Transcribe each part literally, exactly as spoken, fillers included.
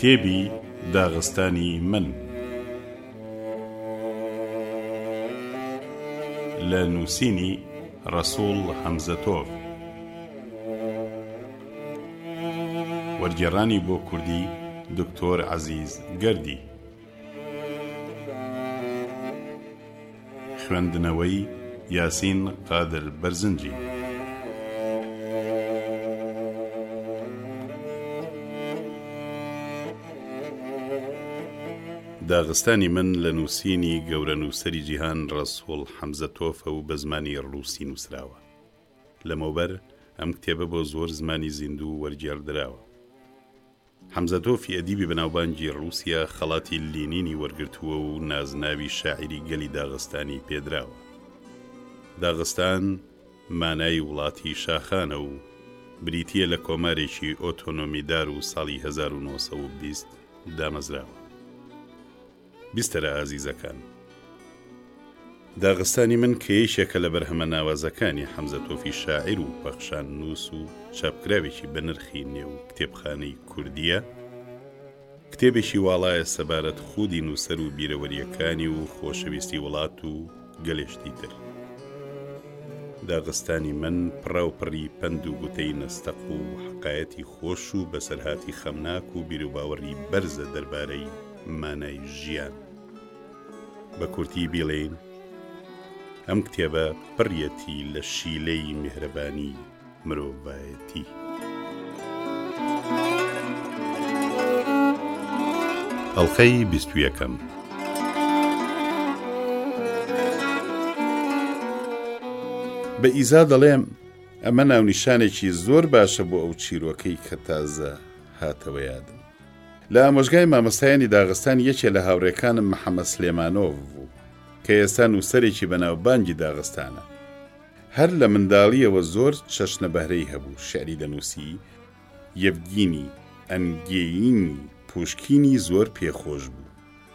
کتێبی داغستانی من لە نووسینی ڕەسوڵ حەمزەتۆڤ، وەرگێڕانی بۆ کوردی دکتۆر عەزیز گەردی، خوێندنەوەی یاسین قادر بەرزنجی. داغستانی من لە نووسینی گەورە نووسەری جیهان ڕەسوڵ حەمزەتۆڤە و بە زمانی ڕووسی نووسراوە. لەمەوبەر ئەم کتێبە بۆ زۆر زمانی زیندوو وەرگێڕدراوە. حەمزەتۆڤی ئەدیبی بەناوبانگی ڕووسیا خەڵاتی لینینی وەرگرتووە و نازناوی شاعیری گەلی داغستانی پێدراوە. داغستان مانای وڵاتی شاخانە و بریتیە لە کۆمارێکی ئۆتۆنۆمیدار و ساڵی هەزار و نۆسەد و بیست دامەزراوە. بیستەرە ئازیزەکان، داغستانی من کەیشێکە لە بەرهەمە ناوازەکانی حەمزەتۆڤی شاعیر و پەخشان نووس و چاپکراوێکی بە نرخی نێو کتێبخانەی کوردیە، کتێبێکی واڵایە سەبارەت خودی نووسەر و بیرەوەریەکانی و خۆشەویستی وڵات و گەلێشتی تر. داغستانی من پڕاوپڕی پند و گوتەی نەستەق و حەقایەتی خۆش و بەسەرهاتی خەمناک و بیرروباوەڕی بەرزە دەربارەی مانای ژیان. بە کورتی بیڵێن ئەم کتێبە پڕیەتی لە شیلەی میهرەبانی مرۆڤایەتی. ئەڵلقەی بیست و یەکەم. بە ئیزا دەڵێم ئەمە ناونیشانێکی زۆر باشە بۆ ئەو چیرۆکەی کە تازە هاتەوە یادم. لە ئامۆژگای مامۆستایانی داغستان یەکێ لە هاوڕێکانم محەممەد سلێمانۆڤ بوو کە ئێستا نووسەرێکی بەناوبانگی داغستانە. هەر لە منداڵیەوە زۆر چەشنە بەهرەی هەبوو. شعری دەنووسی، یەڤگینی، ئەنگێینی، پوشکینی زۆر پێخۆش بوو.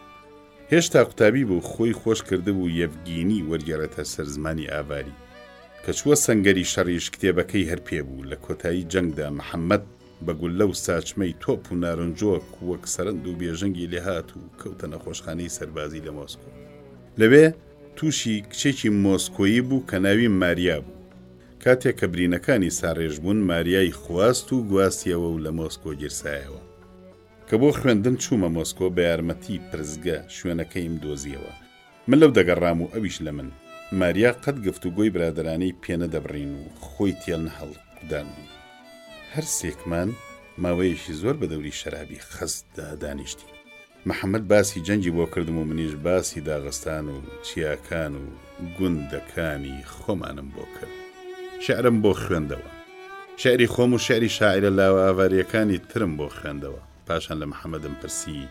هێشتا قوتابی بوو، خۆی خۆش کرده بوو یەڤگینی وەرگێڕێتە سەر زمانی ئاواری. کە چووە سەنگەری شەڕیش کتێبەکەی هەر پێ بوو. لە کۆتایی جەنگدا محەممەد بەگول لەو ساچمەی تۆپ و نارنجۆک وەک سەرند و بێژەنگی لێهات و کەوتە نەخۆشخانەی سەربازی لە مۆسکۆ. لەوێ تووشی کچێکی مۆسکۆیی بوو کە ناوی ماریا بوو. کاتێک کە برینەکانی ساڕێژ بوون، ماریای خواست و گواستیەوە و لە مۆسکۆ گیرسایەوە. کە بۆ خوێندن چوومە مۆسکۆ بە یارمەتی پرزگە شوێنەکەیم دۆزیەوە. من لەو دەگەڕام و ئەویش لە من. ماریا قەت گفتوگۆی برادرانەی پێنە دەبڕین و خۆی تێڵ هەڵدان. هەر سێکمان ماوەیەکی زۆر بە دەوری شەرابی خەستدا دانیشتی. محەممەد باسی جەنگی بۆ کردم و منیش باسی داغستان و چیاکان و گوندەکانی خۆمانم بۆ کرد. شعرم بۆ خوێندەوە. شعری خۆم و شعری شاعرە لاوە ئاواریەکانی ترم بۆ خوێندەوە. پاشان لە محەممەدم پرسی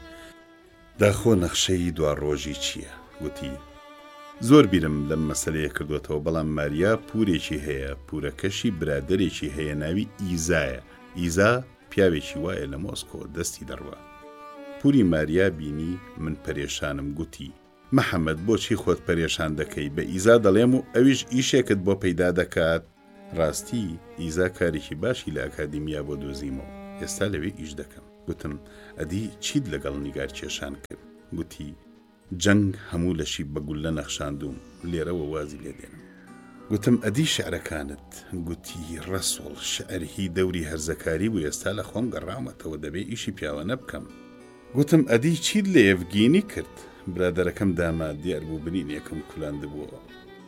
داخۆ نەخشەی دوا ڕۆژی چییە؟ گوتی زۆر بیرم لەم مەسەلەیە کردوێتەوە، بەڵام ماریا پورێکی هەیە، پورەکەشی برادێکی هەیە ناوی ئیزایە. ئیزا پیاوێکی وایە لە مۆسکۆ دەستی دەڕوە. پوری ماریا بینی من پەرێشانم. گوتی محەممەد بۆچی خۆت پەرێشان دەکەی؟ بە ئیزا دەڵێم و ئەویش ئیشێکت بۆ پەیدا دەکات. ڕاستی ئیزا کارێکی باشی لە ئەکادیمیا بۆ دۆزیمەوە، ئێستا لەوێ ئیش دەکەم. گوتم ئەدی چیت لەگەڵ نیگار کێشان کرد؟ گوتی جەنگ هەموو لەشی بەگول لە نەخشاندوم، لێرەوە وازی لێ دێنم. گوتم ئەدی شعرەکانت؟ گوتی ڕەسوڵ شعرهی دەوری هەرزەکاری بوو، ئێستا لە خۆم گەڕامەتەوە، دەبێ ئیشی پیاوانە بکەم. گوتم ئەدی چیت لە یەڤگینی کرد؟ برادەرەکەم داما دیار بوو بنینێکم کولاندبووە.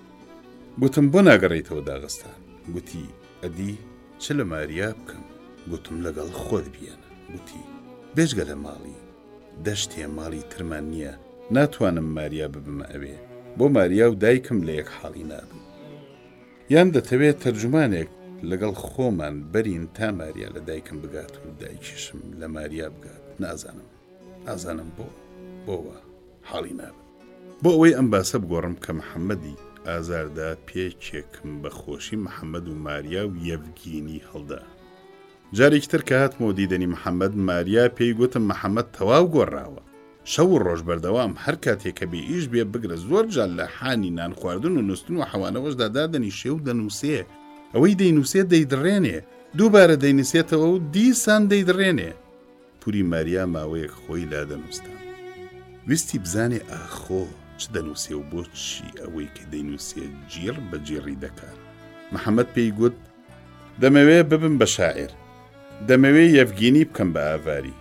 گوتم بۆ ناگەڕێیتەوە داغستان؟ گوتی ئەدی چ لە ماریا بکەم؟ گوتم لەگەڵ خۆت بیانە. گوتی بێژگە لە ماڵی دەشتێ ماڵی ترمان نییە، ناتوانم ماریا ببمە ئەوێ، بۆ ماریا و دایکم لە یەک حاڵی نابم. یان دەتەوێت تەرجمانێک لەگەڵ خۆمان بەرین تا ماریا لە دایکم بگات و دایکیشم لە ماریا بگات. نازانم ئازانم بۆ بۆوە حاڵی نابم. بۆ ئەوەی ئەم باسە بگۆڕم کە محەممەدی ئازاردا پێچێکم بە خۆشی محەممەد و ماریا و یەڤگینی هەڵدا. جارێکی تر کە هاتمەوە دیدەنی محەممەد، ماریا پێی گوتم محەممەد تەواو گۆڕاوە، شەو ڕۆژ بەردەوام هەر کاتێک کە بێ ئیش بێ بگرە، زۆر جار لە حانی نان خواردن و نووسن و حەوانەوەشدا دادەنی شێ و دەنووسێ. ئەوەی دەینووسێت دەیدڕێنێ، دووبارە دەینووسێتەوە و دیسان دەیدڕێنێ. پوری ماریا ماوەیەک خۆی لا دەنووستا. ویستی بزانێ ئاخۆ چ دەنووسێ و بۆچی ئەوەی کە دەینووسێ جێڕ بە جێڕی دەکات. محەممەد پێی گوت دەمەوێ ببم بە شاعر، دەمەوێ یەفگینی بکەم بە ئاواری.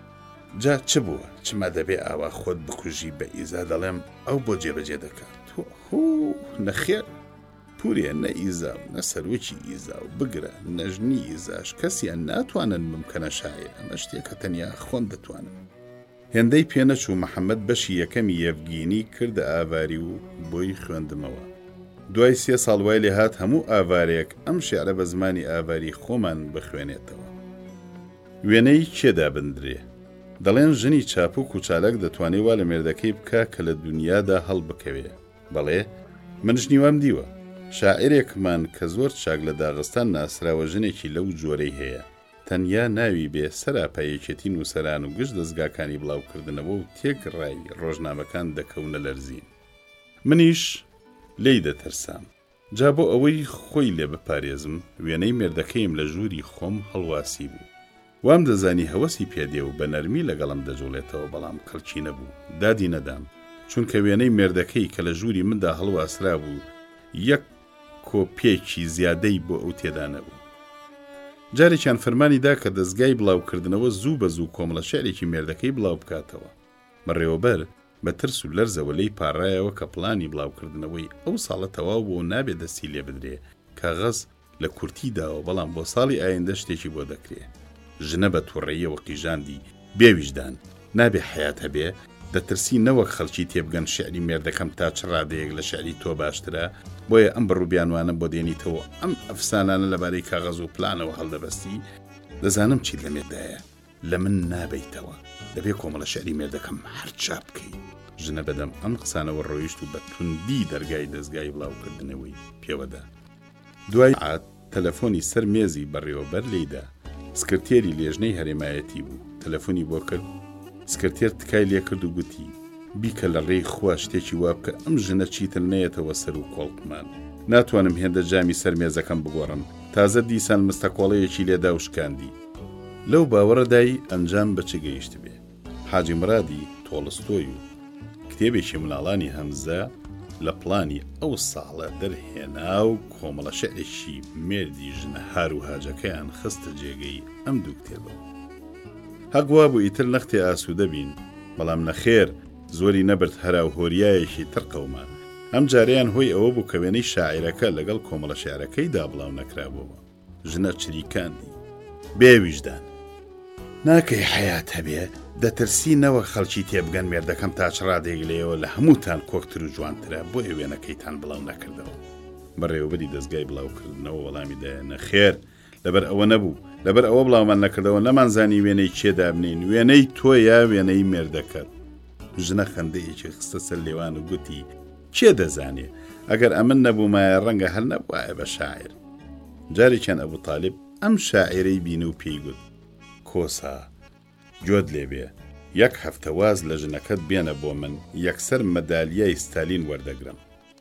جا چ بووە چما دەبێ ئاوا خۆت بکوژی بە ئیزا دەڵێم ئەو بۆ جێبەجێ دەکات. هو نەخێر پورێ نە ئیزا و نە سەرۆکی ئیزا و بگرە نەژنی ئیزاش کەسیان ناتوانن بمکەنە شاعر، ئەمە شتێکە تەنیا خۆن دەتوانم. هێندەی پێنەچوو محەممەد بەشی یەکەمی یەفگینی کردە ئاواری و بۆی خوێندمەوە. دوای سێ ساڵ وای لێ هات هەموو ئاوارێک ئەم شێعرە بە زمانی ئاواری خۆمان بخوێنێتەوە. وێنەی کێدا بندرێ؟ دەڵێن ژنی چاپوک و چالک دەتوانێت وا لە مێردەکەی بکە کە لە دنیادا هەڵبکەوێ. بەڵێ منش نیوام دیوە. شاعرێکمان کە زۆر چاک لە داغستان ناسراوە ژنێکی لەو جۆرەی هەیە. تەنیا ناوی بێ سەراپایەکێتی نووسەران و گشت دەستگاکانی بڵاوکردنەوە و تێکڕای ڕۆژنامەکان دەکەونە لەرزین. منیش لێی دەتەرسام. جا بۆ ئەوەی خۆی لێ بپارێزم وێنەی مێردەکەیم لە ژووری خۆم هەڵواسی بوو. وام دەزانی هەوەسی پێدێ و بە نەرمی لەگەڵم دەجوڵێتەوە، بەڵام کەڵکی نەبوو، دادی نەدام، چونکە وێنەی مێردەکەی کە لە ژووری مندا هەڵواسرا بوو یەک کۆپێکی زیادەی بۆ ئەو تێدا نەبوو. جارێکیان فەرمانیدا کە دەستگای بڵاوکردنەوە زوو بە زوو کۆمەڵە شێعرێکی مێردەکەی بڵاو بکاتەوە. بەڕێوەبەر بە ترس و لەرزەوە لەی پاڕایەوە کە پڵانی بڵاوکردنەوەی ئەو ساڵە تەواو بۆ نابێ دەستی لێ بدرێ، کاغەز لە کورتی داوە، بەڵام بۆ ساڵی ئایندە شتێکی بۆ دەکرێ. ژنە بە تووڕێیەوە قیژاندی بێویژدان نابێ حیات هەبێ، دەترسی نەوەک خەڵکی تێبگەن شعری مێردەکەم تا چ ڕادەیەک لە شعری تۆ باشترە، بۆیە ئەم بڕووبیانوانە بۆ دێنیتەوە ئەم ئەفسانانە لەبارەی کاغەز و پلانەوە هەڵدەبەستی. دەزانم چیت لە مێردایە، لە من نابیتەوە، دەبێ کۆمەڵە شعری مێردەکەم هەرچا بکەی. ژنە بەدەم ئەم قسانەوە ڕۆیشت و بە توندی دەرگای دەستگای بڵاوکردنەوەی پێوەدا. دوای عاد تەلەفۆنی سەر مێزی بەڕێوەبەر لێیدا. سکرتێری لێژنەی هەرێمایەتی بوو. تەلەفۆنی بۆ کرد. سکرتێر تکای لێ کرد و گوتی بیکە لە ڕێی خوا شتێکی وا بکە، ئەم ژنە چیتر نەیەتەوە سەر و کۆڵقمان. ناتوانم هێندە جامی سەر مێزەکەم بگۆڕم، تازە دیسان مستەکۆڵەیەکی لێدا و شکاندی. لەو باوەڕەدایی ئەنجام بە چ گەیشت بێ. حاجی مرادی تۆڵستۆی و کتێبێکی مناڵانی هەمزە لە پڵانی ئەو ساڵە دەرهێنا و کۆمەڵە شعرێکی مێردی ژنە هار و هاجەکەیان خستە جێگەی ئەم دوو کتێبە. هەقوا بوو ئیتر نەختێ ئاسوودە بین، بەڵام نەخێر زۆری نەبرد هەرا و هۆریایەکی تر قەومە. ئەم جاریان هۆی ئەوە بوو کە وێنەی شاعیرەکە لەگەڵ کۆمەڵە شێعرەکەیدا بڵاو نەکرابەوە. ژنە چریکاندی بێویژدان ناکەی حیات هەبێ، دەترسی نەوە خەڵکی تێبگەن مێردەکەم تا چ ڕادێک لێەوە لە هەمووتان کۆکتر و جوانترە، بۆ ئێ وێنەکەیتان بڵاو نەکردەوە. بەڕێوەبەری دەستگای بڵاوکردنەوە وەڵامی دایە نەخێر، لەبەر ئەوە نەبوو، لەبەر ئەوە بڵاومان نەکردەوە نەمانزانی وێنەی چێدا بنین، وێنەی تۆ یا وێنەی مێردەکەت. ژنە خەندەیەکی خستە سەر لێوان و گوتی کێ دەزانێ، ئەگەر ئەمن نەبوومایە ڕەنگە هەر نەبوایە بە شاعر. جارێکیان ئەبوو تاالب ئەم شاعیرەی بینی و پێی گوت کۆسا گوێت لێبێ، یەک هەفتە واز لە ژنەکەت بێنە بۆ من، یەکسەر مەدالیای ستالین وەردەگرم.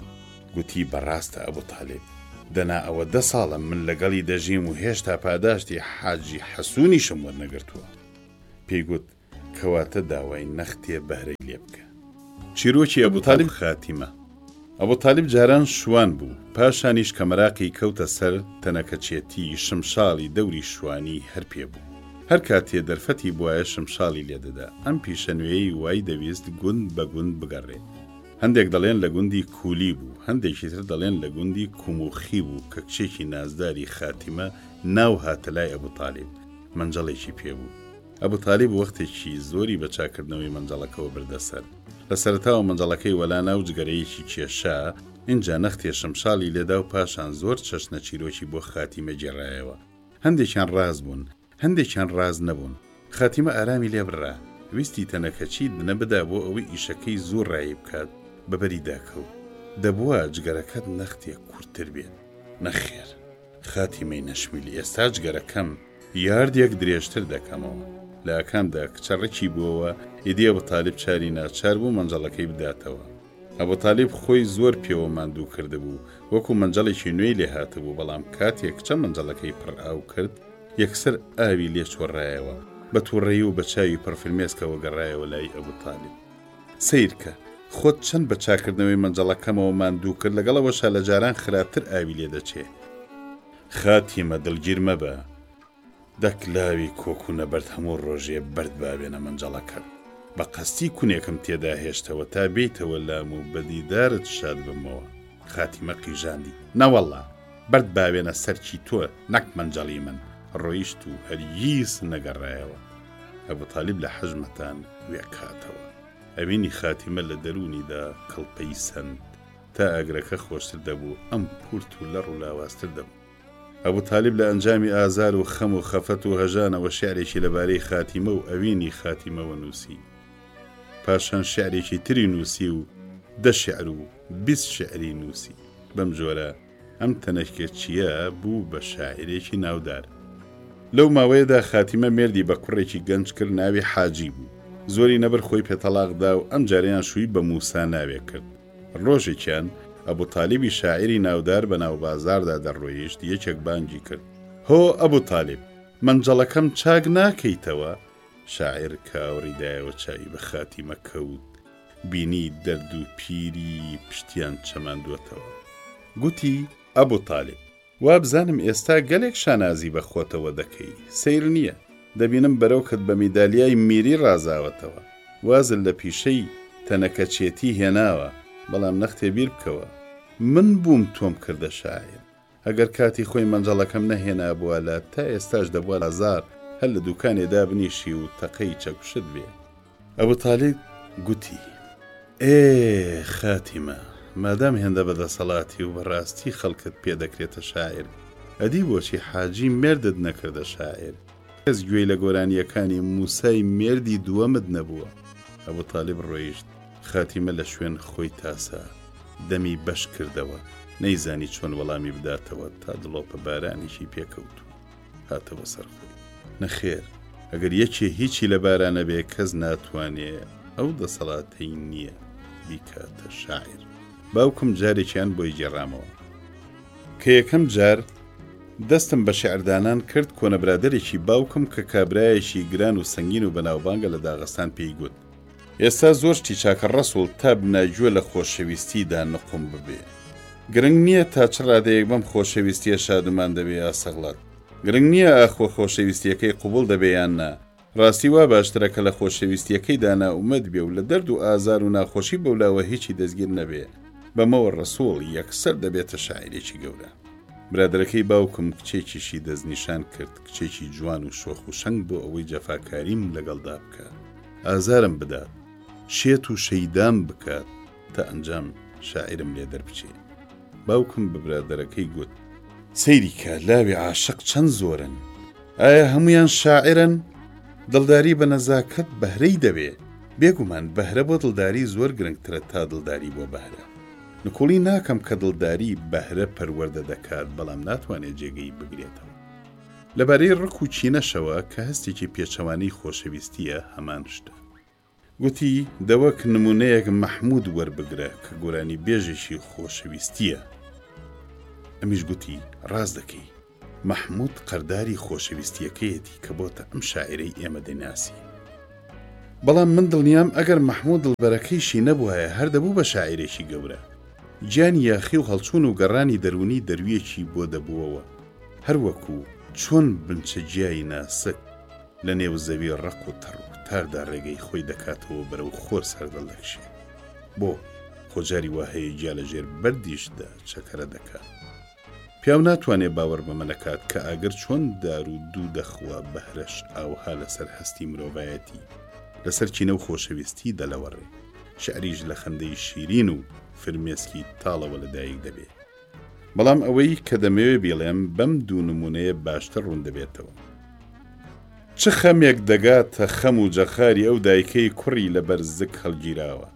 گوتی بەڕاستە ئەبوو تاالب، دەنا ئەوە دە ساڵم من لەگەڵی دەژیم و هێشتا پاداشتی حاجی حەسوونیشم وەرنەگرتووە. پێی گوت کەواتە داوای نەختێ بەهرەی لێ بکە. چیرۆکی ئەبوو تاالب خاتیمە. ئەبوو تاالب جاران شوان بوو، پاشانیش کەمەراقی کەوتە سەر تەنەکەچێتی شمشاڵی دەوری شوانی هەر پێ بوو. هەر کاتێ دەرفەتی بواە شمشاڵی لێدەدا. ئەم پیشەنوێی وای دەویست گوند بە گوند بگەڕێ. هەندێک دەڵێن لە گوندی کولی بوو، هەندێکی تر دەڵێن لە گوندی کوموخی بوو کە کچێکی نازداری خاتیمە ناو هاتە لای ئەبوو تاالب. منجەڵێکی پێبوو. ئەبوو تاالب وەختێکی زۆری بە چاکردنەوەی منجەڵەکەەوە بردەسەر. لە سەرەتاوە منجەڵەکەی وەلانا و جگەرەیەکی کێشا، اینجا نەختێ شمشاڵی لێدا و پاشان زۆر چەشنە چیرۆکی بۆ خاتیمە جێڕایەوە. هەندێکیان ڕاز بوون، هەندێکیان ڕاز نەبوون. خاتیمە ئارامی لێ بڕا، ویستی تەنەکەچی بنە بدا بۆ ئەوەی ئیشەکەی زوو ڕایی بکات، بەبەری داکەوت. دەبووە جگەرەکەت نەختێک کورتتر بێت. نەخێر، خاتیمەی نەشمیلی، ئێستا جگەرەکەم یاردێک درێژتر دەکەمەوە. لە ئاکامدا کچەڕێکی بووەوە، ئیدی ئەبوو تاالب چاری ناچار بوو منجەڵەکەی بداتەوە. ئەبوو تاالب خۆی زۆر پێوە ماندوو کرده بوو، وەکو منجەڵێکی نوێی لێ هاتبوو، بەڵام کاتێک کچە منجەڵەکەی پڕ ئاو کرد، یەکسەر ئاوی لێ چۆڕایەوە. بە تووڕێی و بە چاوی پڕفرمێسکەوە گەڕایەوە لای ئەبوو تاالب. سیرکە خۆت چەند بە چاکردنەوەی مەنجەڵەکەمەوە ماندوو کرد، لەگەڵەوەشە لە جاران خراپتر ئاوی لێ دەچێ. خاتیمە دڵگیر مەبە، دەکلاوی کۆکوونە بەرد هەموو ڕۆژێ بەرد بابێنە مەنجەڵەکە. بە قەستی کونێکم تێدا هێشتەوە تا بێیتەوە لام و بەدیدارت شاد بمەوە. خاتیمە قیژاندی. نەوەڵڵا بەرد باوێنە سەرکی تۆ نەک مەنجەڵی من. ڕۆیشت و هەرگیز نەگەڕایەوە. ئەبوو تاالب لە حەژمەتان وێ کاتەوە. ئەبینی خاتیمە لە دەرونیدا کڵپەی سند تا ئەگرەکە خۆشتر دەبوو، ئەم پورت و لەڕ و لاواستر دەبوو. ئەبوو تاالب لە ئەنجامی ئازار و خەم و خەفەت و هەژانەوە شعرێکی لەبارەی خاتیمە و ئەوینی خاتیمەوە نووسی. پاشان شعرێکی تری نووسی و دە شعر و بیست شعری نووسی. بەم جۆرە ئەم تەنەکێ چییە بوو بە شاعرێکی ناودار. لەو ماوەیەدا خاتیمە مێردی بە کوڕێکی گەنج کرد، ناوی حاجی بوو. زۆری نەبەر خۆی پێتەلاقدا و ئەم جاریان شووی بە موسا ناوێ کرد. ڕۆژێکیان ئەبوو تاالبی شاعری ناودار بە ناو بازاردا دەڕۆیشت، یەکێک بانگی کرد: هۆ ئەبوو تاالب، مەنجەڵەکەم چاک ناکەیتەوە؟ شاعر کاوەڕیدایەوە چاوی بە خاتیمە کەوت، بینی دەرد و پیری پشتیان چەماندووەتەوە. گوتی: ئەبوو تاالب، وا بزانم ئێستا گەلێک شانازی بە خۆتەوە دەکەی، سیر نییە. دەبینم بەرەوکەت بە میدالیای میری ڕازاوەتەوە. وازل لە پیشەی تەنەکەچێتی هێناوە، بەڵام نەختێ بیر بکەوە. من بووم تۆم کردە شاعر. ئەگەر کاتی خۆی مەنجەڵەکەم نەهێنا بووە تا ئێستاش دەبووە لەزار هەر لە دوکانێدا بنیشی و تەقەی چەکوشت بێ. ئەبوو تاالب گوتی: ئێ خاتیمە، مادام هێندە بەدەسەڵاتی و بەڕاستی خەڵکت پێدەکرێتە شاعر، ئەدی بۆچی حاجی مێردت نەکردە شاعر؟ کەس گوێی لە گۆرانیەکانی موسای مێردی دووەمت نەبووە. ئەبوو تاالب ڕۆیشت. خاتیمە لە شوێن خۆی تاسا، دەمی بەش کردەوە، نەیزانی چۆن وەڵامی بداتەوە تا دڵۆپە بارانێکی پێکەوت و هاتەوە سەر خۆی. نەخێر، ئەگەر یەکێ هیچی لە بارانە بێ کەس ناتوانێ ئەو دەسەڵاتەی نییە بیکاتە شاعر. باوکم جارێکیان بۆی گێڕامەوە کە یەکەم جار دەستم بە شێعردانان کرد. کۆنەبرادەرێکی باوکم کە کابرایەکی گران و سەنگین و بەناوبانگە لە داغستان پێی گوت: ئێستا زۆر شتی چاکە ڕەسوڵ تا بناگوێ لە خۆشەویستیدا نقم ببێ. گرنگ نییە تا چ ڕادەیەک بەم خۆشەویستیە شادومان دەبێ یا سەغڵات. گرنگ نییە ئاخۆ خۆشەویستیەکەی قوبوڵ دەبێ یان نا. ڕاستی وا باشترە کە لە خۆشەویستیەکەیدا ناومەد بێ و لە دەرد و ئازار و ناخۆشی بەولاوە هیچی دەستگیر نەبێ. بەمەوە ڕەسوڵ یەکسەر دەبێتە شاعیرێکی گەورە. برادەرەکەی باوکم کچێکیشی دەستنیشان کرد، کچێکی جوان و شۆخ و شەنگ بۆ ئەوەی جەفاکاریم لەگەڵدا بکە، ئازارم بدات، شێت و شەیدام بکات تا ئەنجام شاعرم لێ دەربچێ. باوکم بە برادەرەکەی گوت: سەیریکە لاوی عاشق چەند زۆرن، ئایا هەمویان شاعرن؟ دڵداری بە نەزاکەت بەهرەی دەبێ. بێگومان بەهرە بۆ دڵداری زۆر گرنگترە تا دڵداری بۆ بەهرە. نکۆڵی ناکەم کە دڵداری بەهرە پەروەردە دەکات، بەڵام ناتوانێت جێگەی بگرێتەوە. لەبارەی ڕق و چینەشەوە کە هەستێکی پێچەوانەی خۆشەویستیە هەمان شتە. گوتی: دەوەک نمونەیەک مەحموود وەربگرە کە گۆرانی بێژێکی خۆشەویستیە. ئەمیش گوتی: ڕاست دەکەی، مەحموود قەرداری خۆشەویستیەکەیەتی کە بۆتە ئەم شاعرەی ئێمە دەناسی. بەڵام من دڵنیام ئەگەر مەحموود دڵبەرەکەیشی نەبووایە هەر دەبوو بە شاعرێکی گەورە. گیانی یاخی و هەڵچوون و گەڕانی دەرونی دەرویەکی بۆ دەبووەوە، هەروەکو چۆن بنچەجیایی ناسک لە نێو زەوی ڕق و تەڕ و تاردا ڕێگەی خۆی دەکاتەوە بەرەو خۆر سەردەڵ دەکشێ. بۆ خۆجاری وهەیە گیا لە ژێر بەردیشدا چەکەرە دەکات. پیاو ناتوانێت باوەڕ بەمە نەکات کە ئاگەر چۆن دار و دوو دەخوا بەهرەش ئاوها لەسەر هەستی مرۆڤایەتی لەسەر چینە و خۆشەویستی دەلەوەڕێ. شعریش لە خەندەی شیرین و فرمێسکی تاڵەوە لەدایک دەبێت. بەڵام ئەوەی کە دەمەوێ بێڵێم بەم دوو نمونەیە باشتر ڕوون دەبێتەوە. چ خەمێک دەگاتە خەم و جەخاری ئەو دایکەی کوڕی لە بەرزک هەڵگیراوە.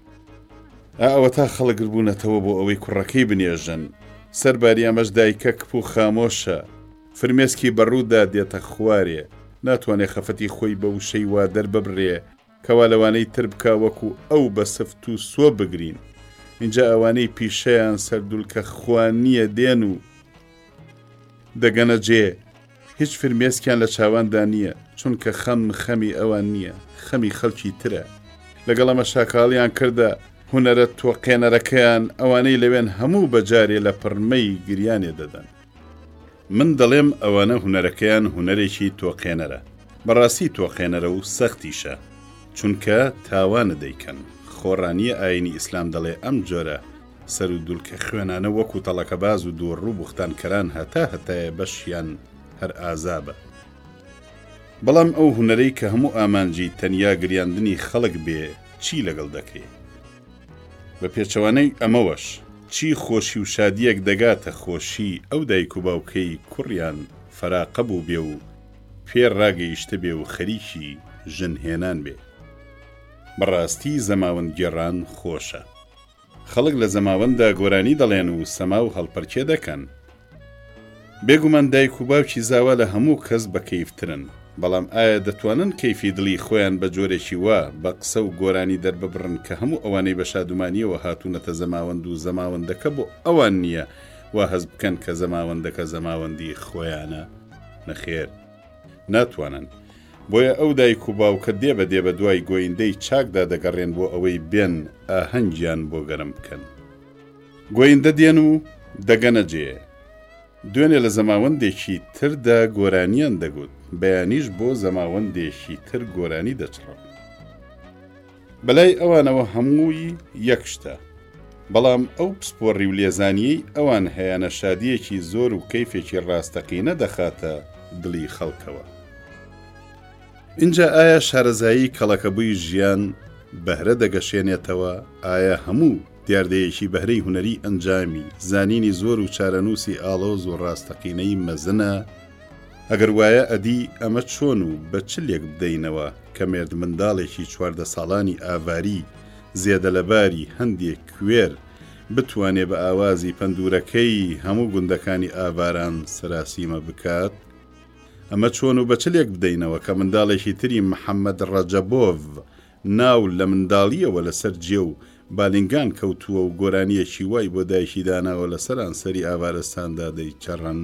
ئەوە تا خەڵک بوونەتەوە بۆ ئەوەی کوڕەکەی بنێژن. سەرباری ئەمەش دایکە کپ و خامۆشە، فرمێسکی بەڕوودا دێتە خوارێ، ناتوانێ خەفەتی خۆی بە وشەی وا دەرببڕێ کەوا لەوانەی تر بکا وەکو ئەو بە سفت و سۆ بگرین. اینجا ئەوانەی پیشەیان سەردول کە خوانیە دێن و دەگەنە جێ هیچ فرمێسکیان لە چاواندا نییە، چونکە خەم خەمی ئەوان نییە، خەمی خەڵکی ترە. لەگەڵ ئەمە شاکاڵیان کردە هونەرە تۆقێنەرەکەیان ئەوانەی لەوێن هەموو بەجارێ لە پڕمەی گریانێ دەدەن. من دەڵێم ئەوانە هونەرەکەیان هونەرێکی تۆقێنەرە، بەڕاستی تۆقێنەرە و سەختیشە، چونکە تاوانە دەیکەن. خۆڕانیە ئاینی ئیسلام دەڵێ ئەم جۆرە سەر و دولکە خوێنانە وەکو تەڵەکە باز و دووڕوو بوختانکەران هەتا هەتایە بەشیان هەر ئازابە. بەڵام ئەو هونەرەی کە هەموو ئامانجی تەنیا گریاندنی خەڵک بێ چی لەگەڵ دەکرێت؟ بە پێچەوانەی ئەمەوەش چی خۆشی و شادیەک دەگاتە خۆشی ئەو دایک و باوکەی کوڕیان فەراقە بوو بێ و پێر ڕاگەیشتە بێ و خەریکی ژنهێنان بێ. بەڕاستی زەماوەند گێڕان خۆشە. خەڵک لە زەماوەندا گۆرانی دەڵێن و سەما و هەڵپەرکێ دەکەن. بێگومان دایک و باوکی زاوا لە هەموو کەس بەکەیفترن، بەڵام ئایا دەتوانن کەیفی دڵی خۆیان بە جۆرێکی وا بە قسە و گۆرانی دەرببڕن کە هەموو ئەوانەی بە شادومانیەوە هاتوونەتە زەماوەند و زەماوەندەکە بۆ ئەوان نییە وا هەز بکەن کە زەماوەندەکە زەماوەندی خۆیانە؟ نەخێر، ناتوانن. بۆیە ئەو دایک و باوکە دێ بە دێ بە دوای گۆیندەی چاکدا دەگەڕێن بۆ ئەوەی بێن ئاهەنگیان بۆ گەرم بکەن. گۆیندە دێن و دەگەنە جێ. دوێنێ لە زەماوەندێکی تردا گۆرانیان دەگوت، بەیانیش بۆ زەماوەندێکی تر گۆرانی دەچڕن. بەلای ئەوانەوە هەمووی یەک شتە، بەڵام ئەو پسپۆڕی و لێزانیەی ئەوان هەیەنە شادیەکی زۆر و کەیفێکی ڕاستەقینە دەخاتە دڵی خەڵکەوە. اینجا ئایا شارەزایی کەڵەکەبووی ژیان بەهرە دەگەشێنێتەوە؟ ئایا هەموو دیاردەیەکی بەهرەی هونەری ئەنجامی زانینی زۆر و چارەنووسی ئاڵۆز و ڕاستەقینەی مەزنە؟ ئەگەر وایە ئەدی ئەمە چۆن و بە چلێک بدەینەوە کە مێرد منداڵێکی چواردە ساڵانی ئاواری زێدە لەباری هەندێک کوێر بتوانێ بە ئاوازی پەندورەکەی هەموو گوندەکانی ئاواران سەراسیمە بکات؟ ئەمە چۆن و بە چلێک بدەینەوە کە منداڵێکی تری محەممەد ڕەجەبۆڤ ناو لە منداڵیەوە لەسەر جێ و بالینگان کەوتووە و گۆرانیەکی وای بۆ دایکی داناوە لەسەران سەری ئاوارستاندا دەیچەڕن؟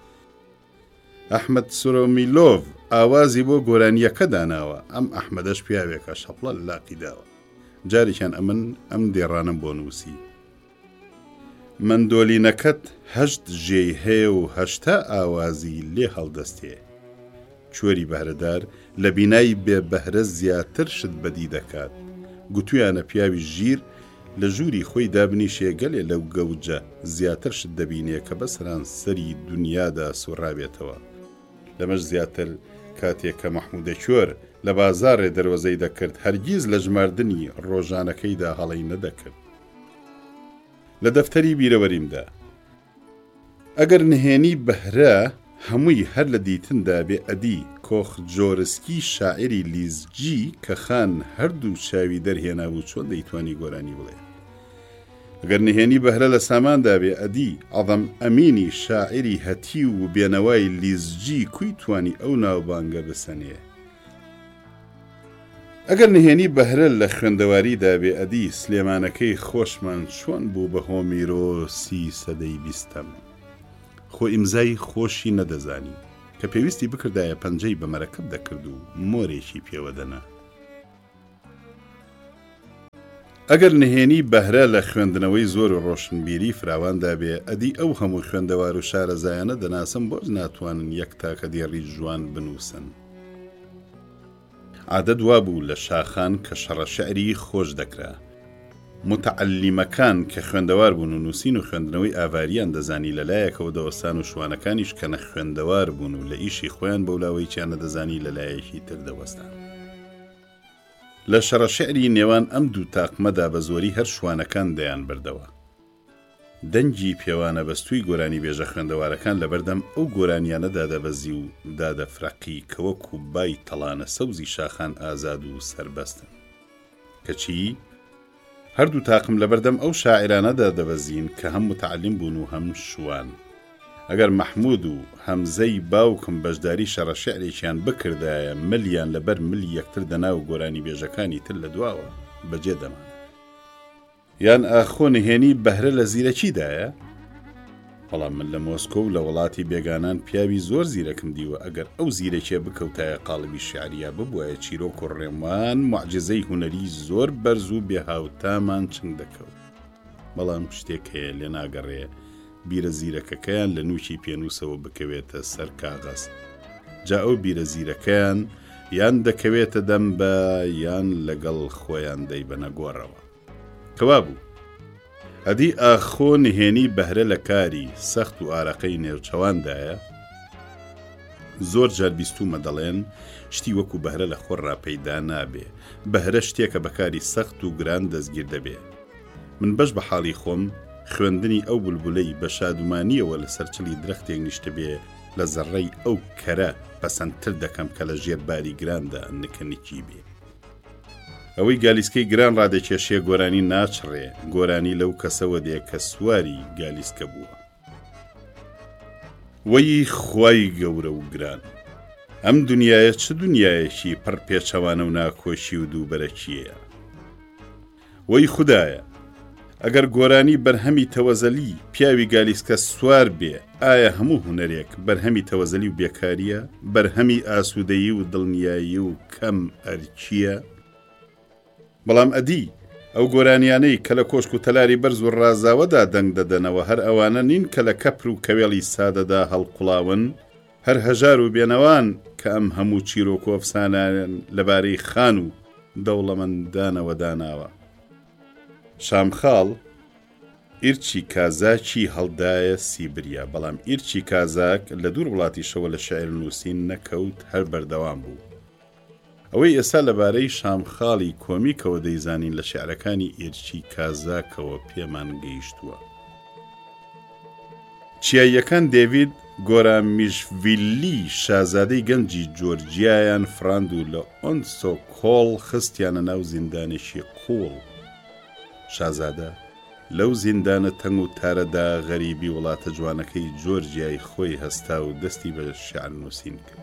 ئەحمەد سورۆمیلۆڤ ئاوازی بۆ گۆرانیەکە داناوە، ئەم ئەحمەدەش پیاوێکە شەپڵە لە لاقی داوە. جارێکیان ئەمن ئەم دێڕانم بۆ نووسی: مندۆلینەکەت هەشت ژێی هەیە و هەشتا ئاوازی لێ هەڵدەستێ. کوێری بەهرەدار لە بینایی بێ بەهرە زیاتر شت بەدی دەکات. گوتویانە پیاوی ژیر لە ژووری خۆی دابنیشێ گەلێ لەو گەوجە زیاتر شت دەبینێ کە بەسەران سەری دنیادا سوڕابێتەوە. لەمەش زیاتر کاتێک کە مەحموودە کوێر لە بازاڕێ دەروەزەی دەکرد هەرگیز لە ژماردنی ڕۆژانەکەیدا هەڵەی نەدەکرد. لە دەفتەری بیرەوەریمدا ئەگەر نهێنی بەهرە هەمووی هەر لە دیتندا بێ ئەدی کۆخجۆرسکی شاعری لیزجی کە خان هەردوو چاوی دەرهێنا بوو چۆن دەیتوانی گۆرانی بڵێ. ئەگەر نهێنی بەهرە لە ساماندا بێ ئەدی عەظەم ئەمینی شاعری هەتی و بێنەوای لیزجی کوی توانی ئەو ناوبانگە بسەنێ. ئەگەر نهێنی بەهرە لە خوێندەواریدا بێ ئەدی سلێمانەکەی خۆشمان چۆن بوو بە هۆمیرۆسی سەدەی بیستەم. خۆ ئیمزای خۆشی نەدەزانی کە پێویستی بکردایە پەنجەی بە مەرەکەب دەکرد و مۆرێکی پێوەدەنا. ئەگەر نهێنی بەهرە لە خوێندنەوەی زۆر و ڕۆشنبیری فراواندا بێ ئەدی ئەو هەموو خوێندەوار و شارەزایانە دەناسم بۆز ناتوانن یەک تاکە دیێڕی جوان بنووسن. عادەت وابوو لە شاخان کە شەڕە شەعری خۆش دەکرا. متعلیمەکان کە خوێندەوار بوون و نووسین و خوێندنەوەی ئاواریان دەزانی لەلایەکەوە دەوەستان و شوانەکانیش کە نە خوێندەوار بوون و لە ئیشی خۆیان بەولاوەیچیانە دەزانی لەلایەکی تر دەوەستان. لە شەڕە شەعری نێوان ئەم دوو تاقمەدا بە زۆری هەر شوانەکان دەیان بردەوە. دەنگی پێوانە بەستووی گۆرانی بێژە خوێندەوارەکان لەبەردەم ئەو گۆرانیانەدا دەبەزی و دادەفرەقی کە وەکو بای تەڵانە سەوزی شاخان ئازاد و سەربەستن. کەچی هەردوو تاقم لەبەردەم ئەو شاعرانەدا دەبەزین کە هەم متعلم بوون و هەم شوان. ئەگەر مەحموود و هەمزەی باوکم بەشداری شەڕە شەعرێکیان بکردایە ملیان لەبەر ملی یەکتر دەنا و گۆرانی بێژەکانی تر لە دواوە بەجێ دەمان. یان ئاخۆ نهێنی بەهرە لە زیرەکیدایە؟ بەڵام من لە مۆسکۆ و لە وڵاتی بێگانان پیاوی زۆر زیرەکم دیوە ئەگەر ئەو زیرەکێ بکەوتایە قاڵبی شیعریە ببووە چیرۆک و ڕێمان معجزەی هونەری زۆر بەرز و بێهاوتامان چنگ دەکەوت. بەڵام شتێک هەیە لێ ناگەڕێ بیرە زیرەکەکەیان لە نووکی پێنووسەوە بکەوێتە سەر کاغەز. جا ئەو بیرە زیرەکەیان یان دەکەوێتە دەم بە یان لەگەڵ خۆیان دەیبەنە گۆڕەوە. کەوا بوو ئەدی ئاخۆ نهێنی بەهرە لە کاری سەخت و ئارەقەی نێوچەواندایە. زۆر جار بیستومە دەڵێن شتی وەکو بەهرە لە خۆڕا پەیدا نابێ، بەهرە شتێکە بەکاری سەخت و گران دەستگیر دەبێ. من بەش بە حاڵی خۆم خوێندنی ئەو بولبولەی بە شادومانیەوە لە سەرچلی درەختێک نیشتە بێ لە زەڕەی ئەو کەرە پەسەندتر دەکەم کە لە ژێر باری گراندا نکەنیکی بێ. ئەوەی گالیسکەی گران ڕادێکێشێ گۆرانی ناچڕێ، گۆرانی لەو کەسەوە دێ کە سواری گالیسکە بووە. وەی خوای گەورە و گران، ئەم دنیایە چ دنیایەکی پڕ پێچەوانە و ناکۆشی و دووبەرەکیەیە. وەی خودایە، ئەگەر گۆرانی بەرهەمی تەوەزەلی پیاوی گالیسکە سوار بێ، ئایا هەموو هونەرێک بەرهەمی تەوەزەلی و بێکاریە، بەرهەمی ئاسوودەیی و دڵنیایی و کەم ئەرکیە؟ بەڵام ئەدی ئەو گۆرانیانەی کە لە کۆشک و تەلاری بەرز و ڕازاوەدا دەنگ دەدەنەوە هەر ئەوانە نین کە لە کەپر و کەوێڵی سادەدا هەڵقوڵاون، هەر هەژار و بێنەوان کە ئەم هەموو چیرۆک و ئەفسانیان لەبارەی خان و دەوڵەمەندانەوە داناوە. شامخاڵ ئیرچی کازاکی هەڵدایە سیبریا، بەڵام ئیرچی کازاک لە دوور وڵاتیشەوە لە شەعر نووسین نەکەوت، هەر بەردەوام بوو. ئەوەی ئێستا لەبارەی شامخاڵی کۆمیکەوە دەیزانین لە شێعرەکانی ئیرچی کازاکەوە پێمان گەیشتووە. چیاییەکان دێڤید گۆرامیشڤیلی شازادەی گەنجی جۆرجیایان فراند و لە ئۆنسۆ کۆڵ خستیانە ناو زیندانێکی قوڵ. شازادە لەو زیندانە تەنگ و تارەدا غەریبی وڵاتە جوانەکەی جۆرجیای خۆی هەستا و دەستی بە شێعر نووسین کرد.